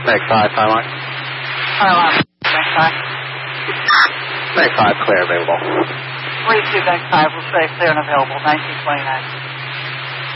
Meg 5, timeline. Meg 5. Meg 5, clear, available. 32 Meg 5 will say clear and available, 1929.